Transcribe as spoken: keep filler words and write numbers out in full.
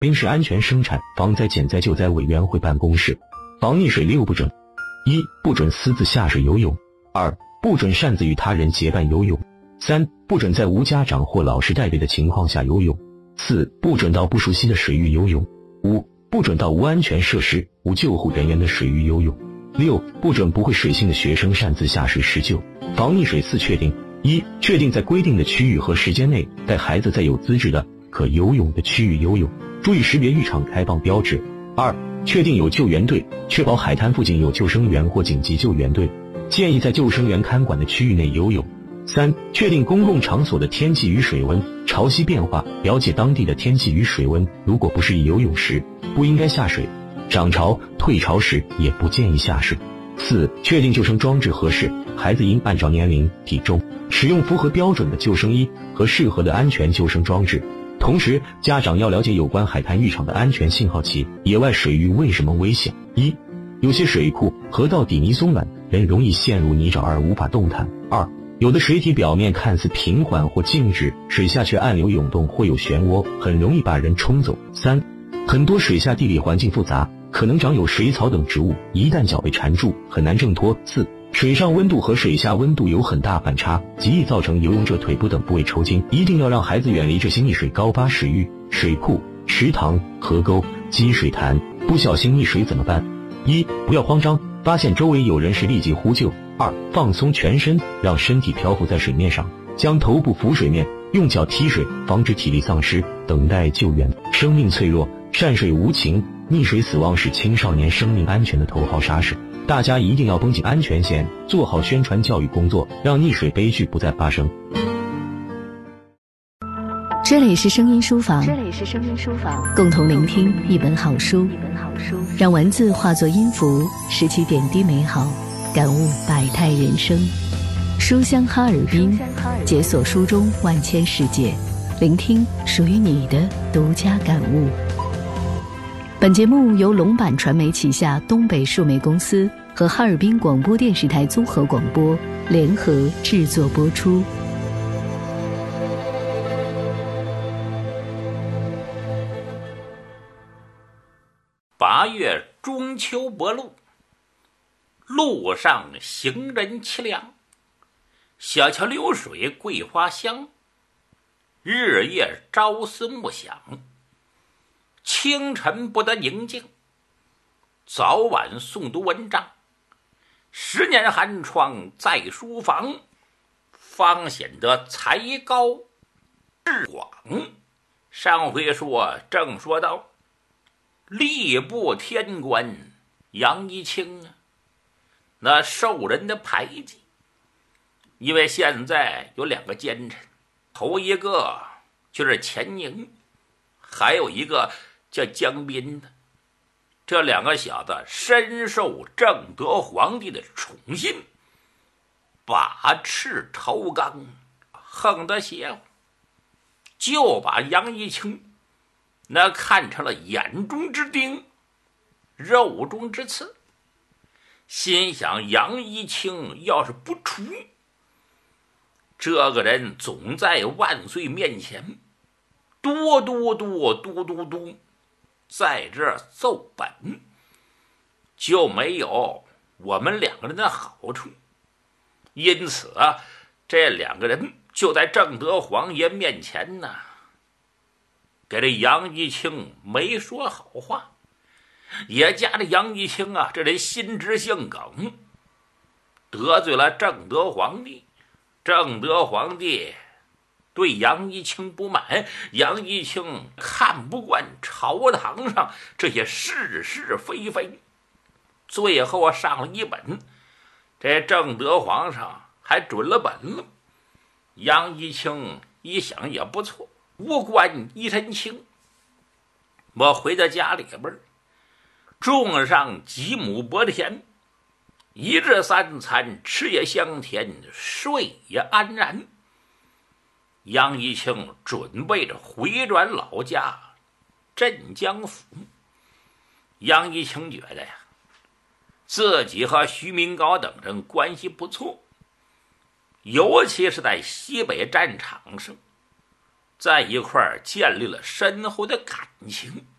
滨市安全生产防灾减灾救灾委员会办公室。防溺水六不准：一、不准私自下水游泳；二、不准擅自与他人结伴游泳；三、不准在无家长或老师带队的情况下游泳；四、不准到不熟悉的水域游泳；五、不准到无安全设施、无救护人员的水域游泳；六、不准不会水性的学生擅自下水施救。防溺水四确定：一、确定在规定的区域和时间内带孩子在有资质的可游泳的区域游泳，注意识别浴场开放标志。二、确定有救援队，确保海滩附近有救生员或紧急救援队，建议在救生员看管的区域内游泳。三、确定公共场所的天气与水温、潮汐变化，了解当地的天气与水温，如果不适宜游泳时，不应该下水；涨潮、退潮时也不建议下水。四、确定救生装置合适，孩子应按照年龄、体重，使用符合标准的救生衣和适合的安全救生装置。同时，家长要了解有关海滩浴场的安全信号旗。野外水域为什么危险？一、有些水库、河道底泥松软，人容易陷入泥沼而无法动弹。二、有的水体表面看似平缓或静止，水下却暗流涌动或有漩涡，很容易把人冲走。三、很多水下地理环境复杂，可能长有水草等植物，一旦脚被缠住，很难挣脱。四、水上温度和水下温度有很大反差，极易造成游泳者腿部等部位抽筋，一定要让孩子远离这些溺水高发水域、水库、池塘、河沟、积水潭。不小心溺水怎么办？一、不要慌张，发现周围有人时立即呼救。二、放松全身，让身体漂浮在水面上，将头部浮水面，用脚踢水，防止体力丧失，等待救援。生命脆弱，善水无情，溺水死亡是青少年生命安全的头号杀手。大家一定要绷紧安全线，做好宣传教育工作，让溺水悲剧不再发生。 这里是声音书房， 这里是声音书房， 共同聆听一本好书， 一本好书， 让文字化作音符，拾起点滴美好，感悟百态人生。书香哈尔滨，解锁书中万千世界，聆听属于你的独家感悟。本节目由龙版传媒旗下东北数媒公司和哈尔滨广播电视台综合广播联合制作播出。 八月中秋薄露，路上行人凄凉，小桥流水桂花香，日夜朝思暮想，清晨不得宁静，早晚诵读文章，十年寒窗在书房，方显得才高志广。上回说正说到吏部天官杨一清啊，那受人的排挤，因为现在有两个奸臣，头一个就是钱宁，还有一个叫江彬的。这两个小子深受正德皇帝的宠信，把持朝纲，横得邪乎，就把杨一清那看成了眼中之钉，肉中之刺，心想杨一清要是不除，这个人总在万岁面前多多多嘟嘟嘟在这奏本，就没有我们两个人的好处。因此啊，这两个人就在正德皇爷面前呢，给这杨一清没说好话，也加这杨一清啊，这人心直性梗，得罪了正德皇帝。正德皇帝对杨一清不满，杨一清看不惯朝堂上这些是是非非，最后上了一本，这正德皇上还准了本了。杨一清一想也不错，无官一身轻，我回到家里边，种上几亩薄田，一日三餐，吃也香甜，睡也安然。杨一清准备着回转老家镇江府。杨一清觉得呀，自己和徐明高等人关系不错，尤其是在西北战场上， 在一块儿建立了深厚的感情。